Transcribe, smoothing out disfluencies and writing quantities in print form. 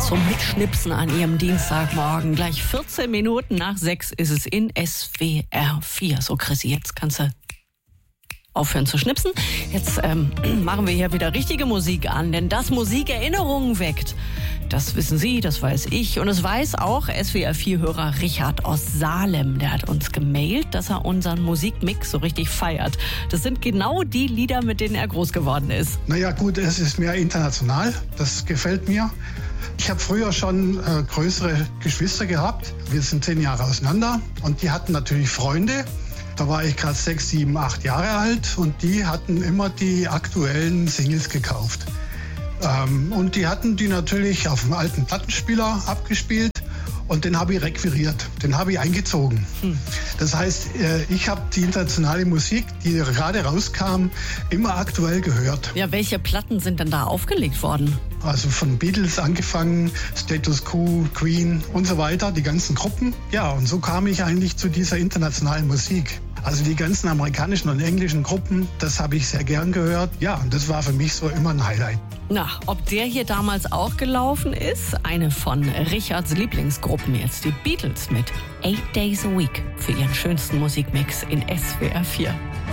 zum Mitschnipsen an Ihrem Dienstagmorgen. Gleich 14 Minuten nach 6 ist es in SWR 4. So, Chrissy, jetzt kannst du aufhören zu schnipsen. Jetzt machen wir hier wieder richtige Musik an, denn das Musik Erinnerungen weckt. Das wissen Sie, das weiß ich und es weiß auch SWR4-Hörer Richard aus Salem. Der hat uns gemailt, dass er unseren Musikmix so richtig feiert. Das sind genau die Lieder, mit denen er groß geworden ist. Naja gut, es ist mehr international, das gefällt mir. Ich habe früher schon größere Geschwister gehabt. Wir sind 10 Jahre auseinander und die hatten natürlich Freunde. Da war ich gerade 6, 7, 8 Jahre alt und die hatten immer die aktuellen Singles gekauft. Und die hatten die natürlich auf dem alten Plattenspieler abgespielt und den habe ich requiriert, den habe ich eingezogen. Das heißt, ich habe die internationale Musik, die gerade rauskam, immer aktuell gehört. Ja, welche Platten sind denn da aufgelegt worden? Also von Beatles angefangen, Status Quo, Queen und so weiter, die ganzen Gruppen. Ja, und so kam ich eigentlich zu dieser internationalen Musik. Also die ganzen amerikanischen und englischen Gruppen, das habe ich sehr gern gehört. Ja, und das war für mich so immer ein Highlight. Na, ob der hier damals auch gelaufen ist? Eine von Richards Lieblingsgruppen jetzt, die Beatles mit 8 Days a Week für ihren schönsten Musikmix in SWR 4.